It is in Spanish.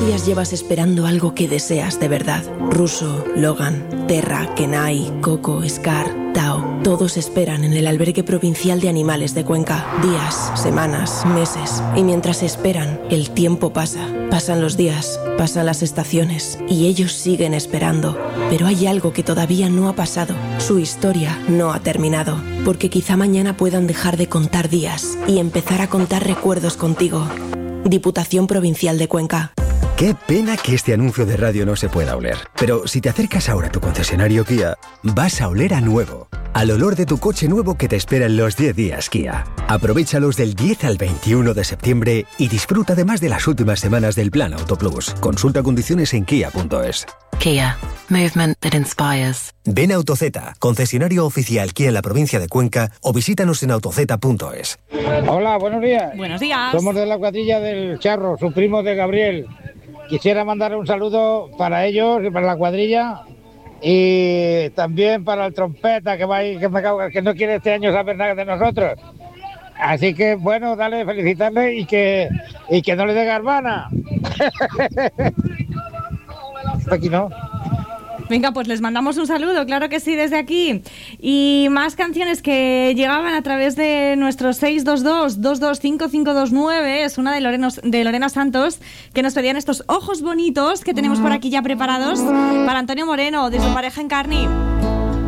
días llevas esperando algo que deseas de verdad. Russo, Logan, Terra, Kenai, Coco, Scar, Tao. Todos esperan en el albergue provincial de animales de Cuenca. Días, semanas, meses. Y mientras esperan, el tiempo pasa. Pasan los días, pasan las estaciones. Y ellos siguen esperando. Pero hay algo que todavía no ha pasado. Su historia no ha terminado. Porque quizá mañana puedan dejar de contar días y empezar a contar recuerdos contigo. Diputación Provincial de Cuenca. Qué pena que este anuncio de radio no se pueda oler. Pero si te acercas ahora a tu concesionario Kia, vas a oler a nuevo. Al olor de tu coche nuevo que te espera en los 10 días Kia. Aprovéchalos del 10 al 21 de septiembre y disfruta además de las últimas semanas del Plan Auto Plus. Consulta condiciones en kia.es. Kia. Movement that inspires. Ven a Autozeta, concesionario oficial Kia en la provincia de Cuenca, o visítanos en autozeta.es. Hola, buenos días. Buenos días. Somos de la cuadrilla del Charro, su primo de Gabriel. Quisiera mandar un saludo para ellos y para la cuadrilla y también para el trompeta que no quiere este año saber nada de nosotros. Así que bueno, dale, felicitarle y que no le dé garbana. Aquí no. Venga, pues les mandamos un saludo, claro que sí, desde aquí. Y más canciones que llegaban a través de nuestro 622-225-529. Es una de Lorena Santos, que nos pedían estos ojos bonitos que tenemos por aquí ya preparados para Antonio Moreno, de su pareja Encarni.